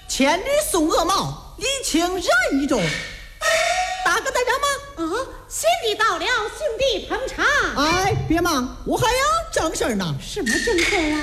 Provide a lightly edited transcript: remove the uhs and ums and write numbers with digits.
千里送鹅毛，礼轻人意重。大哥在这吗？ 啊，贤弟到了，兄弟捧场。 哎，别忙，我还有正事儿呢。 什么正事啊？